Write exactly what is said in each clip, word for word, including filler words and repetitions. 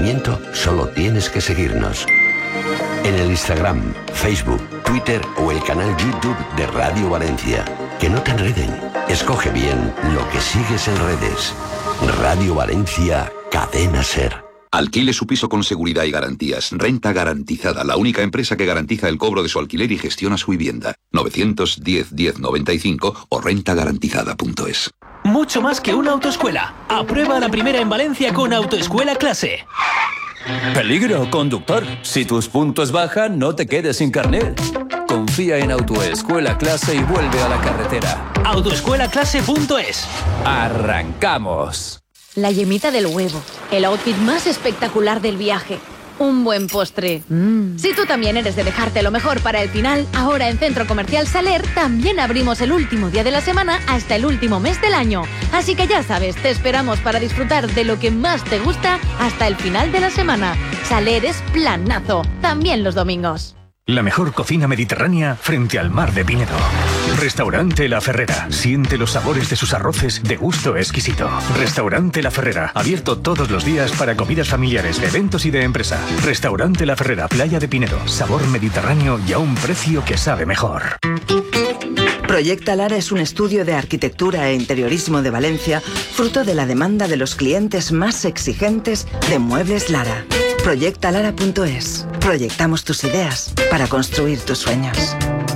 conocimiento, solo tienes que seguirnos. En el Instagram, Facebook, Twitter o el canal YouTube de Radio Valencia. Que no te enreden. Escoge bien lo que sigues en redes. Radio Valencia, Cadena SER. Alquile su piso con seguridad y garantías. Renta Garantizada, la única empresa que garantiza el cobro de su alquiler y gestiona su vivienda. novecientos diez diez noventa y cinco o renta garantizada punto es. Mucho más que una autoescuela. Aprueba la primera en Valencia con Autoescuela Clase. Peligro, conductor. Si tus puntos bajan, no te quedes sin carnet. Confía en Autoescuela Clase y vuelve a la carretera. autoescuela clase punto es. ¡Arrancamos! La yemita del huevo, el outfit más espectacular del viaje, un buen postre. Mm. Si tú también eres de dejarte lo mejor para el final, ahora en Centro Comercial Saler también abrimos el último día de la semana hasta el último mes del año. Así que ya sabes, te esperamos para disfrutar de lo que más te gusta hasta el final de la semana. Saler es planazo, también los domingos. La mejor cocina mediterránea frente al mar de Pinedo. Restaurante La Ferrera. Siente los sabores de sus arroces de gusto exquisito. Restaurante La Ferrera. Abierto todos los días para comidas familiares, eventos y de empresa. Restaurante La Ferrera, Playa de Pinedo. Sabor mediterráneo y a un precio que sabe mejor. Proyecta Lara es un estudio de arquitectura e interiorismo de Valencia, fruto de la demanda de los clientes más exigentes de Muebles Lara. proyecta lara punto es. Proyectamos tus ideas para construir tus sueños.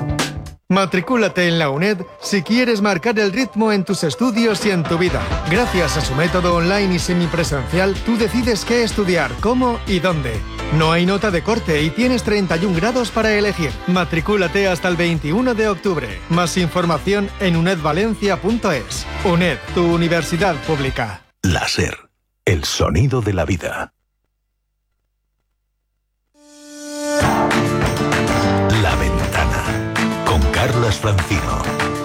Matricúlate en la UNED si quieres marcar el ritmo en tus estudios y en tu vida. Gracias a su método online y semipresencial, tú decides qué estudiar, cómo y dónde. No hay nota de corte y tienes treinta y un grados para elegir. Matricúlate hasta el veintiuno de octubre. Más información en uned valencia punto es. UNED, tu universidad pública. La SER, el sonido de la vida. La Ventana, con Carlas Francino.